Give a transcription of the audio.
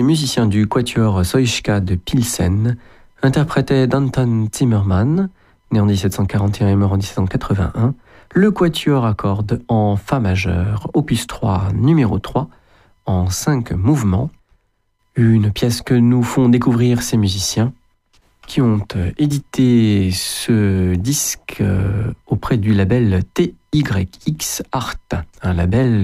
musiciens du quatuor Soichka de Pilsen interprétaient d'Anton Zimmermann, né en 1741 et mort en 1781, le quatuor à cordes en Fa majeur, opus 3, numéro 3, en 5 mouvements. Une pièce que nous font découvrir ces musiciens qui ont édité ce disque auprès du label TYX Art, un label